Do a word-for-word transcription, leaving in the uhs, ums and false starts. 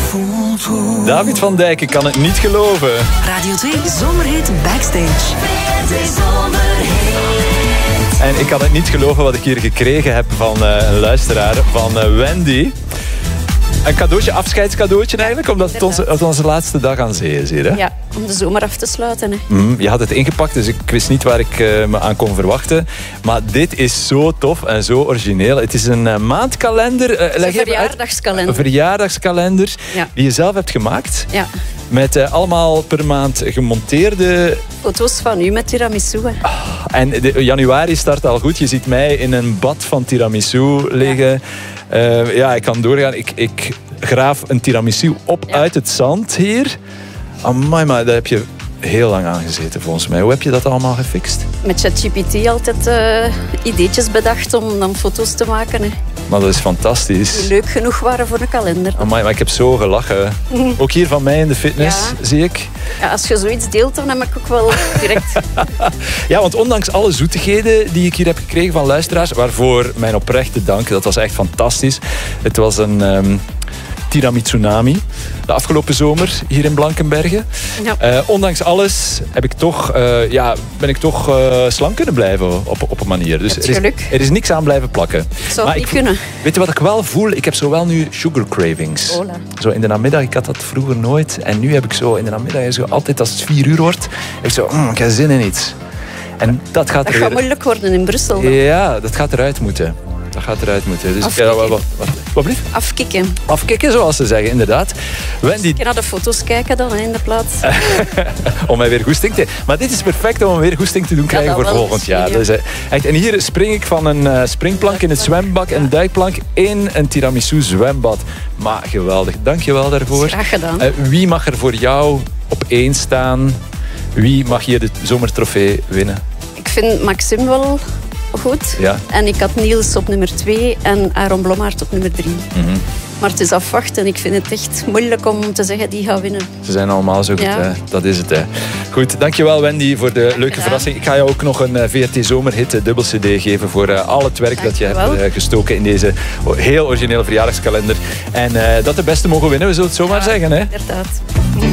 voelt goed. David van Dijk, ik kan het niet geloven. Radio twee Zomerhit Backstage. En ik kan het niet geloven wat ik hier gekregen heb van uh, een luisteraar, van uh, Wendy. Een cadeautje, afscheidscadeautje eigenlijk, omdat het onze, het onze laatste dag aan zee is hier. Hè? Ja, om de zomer af te sluiten. Hè. Mm, je had het ingepakt, dus ik wist niet waar ik uh, me aan kon verwachten. Maar dit is zo tof en zo origineel. Het is een uh, maandkalender. Uh, een verjaardagskalender. Een verjaardagskalender ja. die je zelf hebt gemaakt. Ja. Met uh, allemaal per maand gemonteerde... foto's van u met tiramisu. Hè. Oh, en de, januari start al goed. Je ziet mij in een bad van tiramisu liggen. Ja. Uh, ja, ik kan doorgaan. Ik, ik graaf een tiramisu op ja. uit het zand hier. Amai, maar daar heb je heel lang aan gezeten volgens mij. Hoe heb je dat allemaal gefixt? Met ChatGPT altijd uh, ideetjes bedacht om dan foto's te maken. Hè. Maar dat is fantastisch. Die leuk genoeg waren voor een kalender. Amai, maar ik heb zo gelachen. Ook hier van mij in de fitness, ja. zie ik. Ja, als je zoiets deelt, dan heb ik ook wel direct... Ja, want ondanks alle zoetigheden die ik hier heb gekregen van luisteraars, waarvoor mijn oprechte dank, dat was echt fantastisch. Het was een... Um, Tiramisunami, de afgelopen zomer hier in Blankenberge. Ja. Uh, ondanks alles heb ik toch, uh, ja, ben ik toch uh, slank kunnen blijven op, op een manier. Dus er is, er is niks aan blijven plakken. Zou maar niet ik, kunnen. Weet je wat ik wel voel? Ik heb zo wel nu sugar cravings. Hola. Zo in de namiddag, ik had dat vroeger nooit. En nu heb ik zo in de namiddag, zo, altijd als het vier uur wordt, heb ik zo, mm, ik heb zin in iets. En dat gaat, dat er gaat weer... moeilijk worden in Brussel. Dan. Ja, dat gaat eruit moeten. Dat gaat eruit moeten. Dus Afkikken. Ja, wat, wat, wat, wat blieft? Afkikken. Afkikken, zoals ze zeggen, inderdaad. Wendy... Dus je naar de foto's kijken dan in de plaats. om mij weer goesting te... Maar dit is perfect om weer goesting te doen krijgen ja, voor volgend jaar. Dus, echt, en hier spring ik van een uh, springplank in het zwembad en een duikplank in een tiramisu zwembad. Maar geweldig. Dank je wel daarvoor. Graag gedaan. Uh, wie mag er voor jou op één staan? Wie mag hier de zomertrofee winnen? Ik vind Maxime wel... goed. Ja. En ik had Niels op nummer twee en Aaron Blommaert op nummer drie. Mm-hmm. Maar het is afwachten. Ik vind het echt moeilijk om te zeggen die gaat winnen. Ze zijn allemaal zo goed, ja. hè? Dat is het. Hè. Goed, dankjewel Wendy voor de leuke ja. verrassing. Ik ga jou ook nog een uh, V R T Zomerhit dubbel C D geven voor uh, al het werk dankjewel. dat je hebt uh, gestoken in deze heel originele verjaardagskalender. En uh, dat de beste mogen winnen, we zullen het zomaar ja, zeggen. Hè? Inderdaad.